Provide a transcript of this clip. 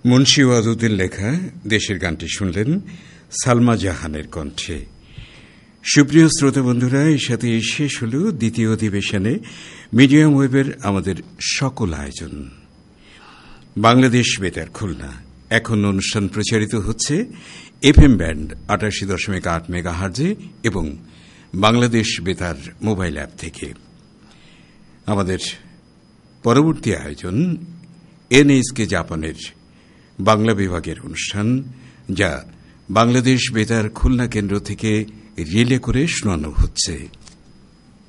মুন্সি ওয়াদুদের লেখা দেশের গানটি শুনলেন সালমা জাহানের কণ্ঠে। সুপ্রিয় শ্রোতা বন্ধুরা, এর সাথে শেষ হল দ্বিতীয় অধিবেশনে মিডিয়াম ওয়েবের আমাদের সকল আয়োজন। বাংলাদেশ বেতার খুলনা এখন অনুষ্ঠান প্রচারিত হচ্ছে এফএম ব্যান্ড ৮৮.৮ মেগাহার্জে এবং বাংলাদেশ বেতার মোবাইল অ্যাপ থেকে। আমাদের পরবর্তী আয়োজন এনএসকে জাপানের বাংলা বিভাগের অনুষ্ঠান, যা বাংলাদেশ বেতার খুলনা কেন্দ্র থেকে রিলে করে শোনানো হচ্ছে।